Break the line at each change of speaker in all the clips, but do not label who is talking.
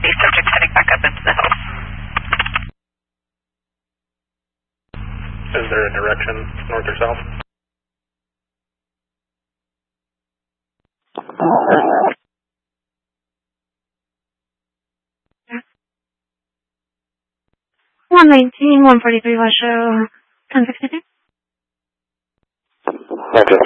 These subjects heading back up into the hills.
Is there a direction, north or south?
One 143 West Show, 1062.
Okay.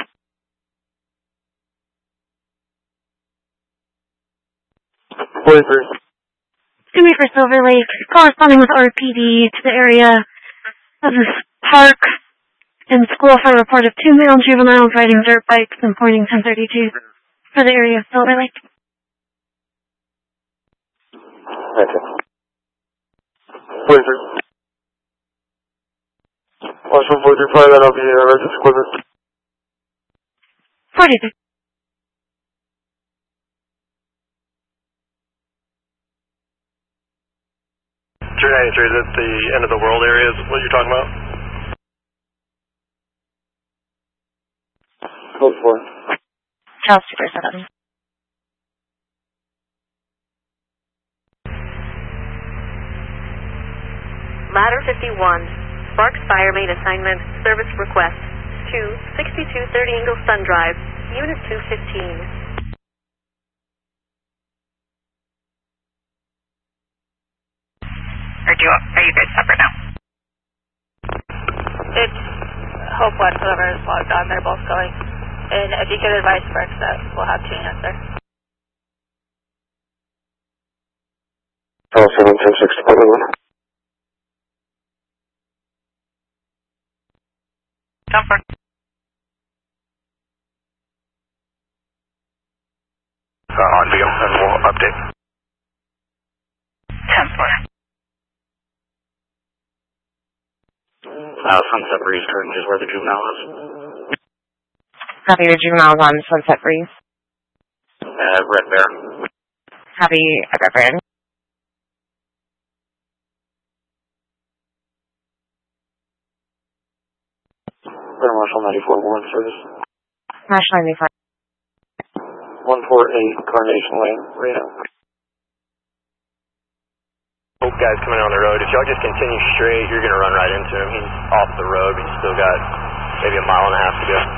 To me for Silver Lake, corresponding with RPD to the area of this park and school for a report of 2 male juveniles riding dirt bikes and pointing 1032 for the area of Silver Lake.
Okay. 43. Watch 145, that'll be registered equipment.
43.
Journey 93, is it the end of the world area is what you're talking about? Code 4.
Charles 247.
Ladder 51, Sparks Fire Main Assignment, Service Request to 6230 Ingle Sun Drive, Unit 215.
Are you guys separate now?
It's Hope 1, whoever is logged on, they're both going. And if you could advise Sparks that we'll have 2 units there.
Oh, 710 621.
Jumper.
On view, and we'll update.
10-4.
Sunset Breeze currently is where the juvenile is.
Copy, the juvenile's on Sunset Breeze.
Red Bear.
Copy, Red Bear.
Bear Marshal 94 Warren Service.
National 94.
148 Carnation Lane, Reno. Both guys coming on the road. If y'all just continue straight, you're going to run right into him. He's off the road, but he's still got maybe a mile and a half to go.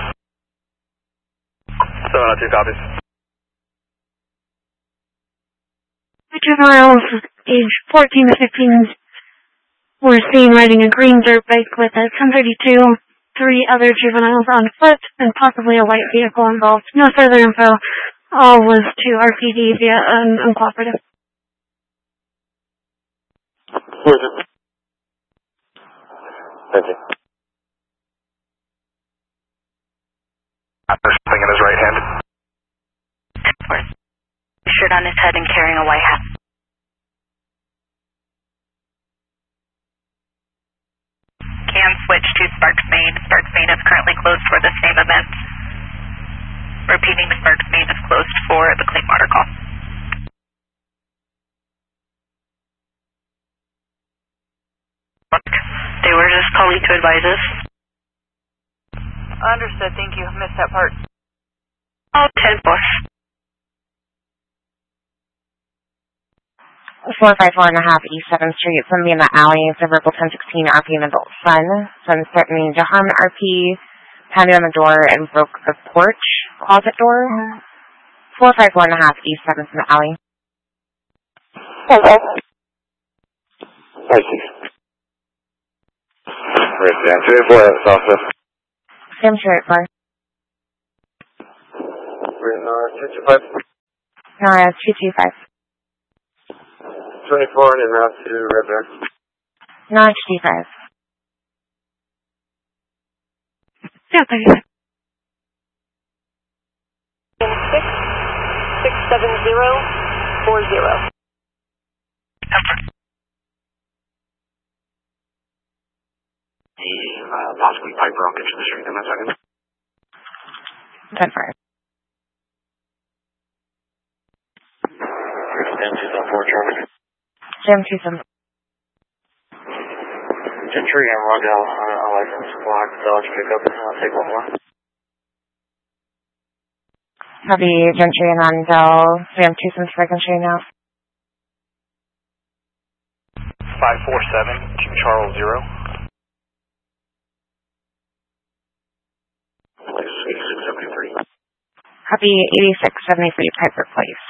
702 copies.
The juveniles, age 14 to 15, were seen riding a green dirt bike with a 1032, 3 other juveniles on foot, and possibly a white vehicle involved. No further info. All was to RPD via an uncooperative.
Who is it? Thank you. There's something in his right hand.
10-4. Shirt on his head and carrying a white hat. Can switch to Sparks Main. Sparks Main is currently closed for the same event. Repeating, Sparks Main is closed for the clean water call. They were just calling to advise us.
Understood, thank you. Missed that part.
Oh, 10-4.
454 and a half East 7th Street, somebody in the alley, Verbal 1016 RP and Adult Son. Son threatening to harm RP, pounded on the door and broke the porch closet door. 454 and a half East 7th in the alley.
I see. Right, yeah. 284 at Southwest.
Same shirt, bar.
We're in 225.
No, it's 225.
24 and en route to Red Bear.
No, it's 25.
Yeah, 35.
67040.
Possibly Piper, I'll get you the street in a second.
10-4.
Stand 274 Charlie.
Jim 27.
Gentry and Rondell on a license block, Dodge pickup, take one more.
Copy, Gentry and Rondell. Sam 27 for Gentry now.
547, King Charles 0.
Copy 8673 Piper Place.